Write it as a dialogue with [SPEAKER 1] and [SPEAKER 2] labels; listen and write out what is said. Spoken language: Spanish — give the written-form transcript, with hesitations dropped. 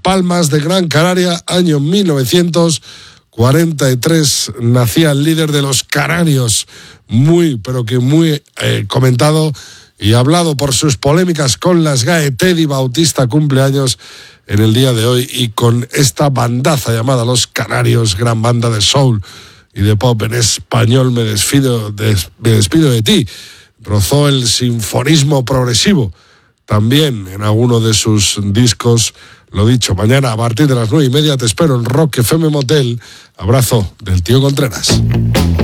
[SPEAKER 1] Palmas de Gran Canaria, año 1943, nacía el líder de los canarios, muy comentado y hablado por sus polémicas con las GAE. Teddy Bautista cumple años en el día de hoy y con esta bandaza llamada Los Canarios, gran banda de soul y de pop en español, me despido de ti. Rozó el sinfonismo progresivo también en alguno de sus discos. Lo dicho, mañana a partir de las 9:30 te espero en Rock FM Motel. Abrazo del tío Contreras.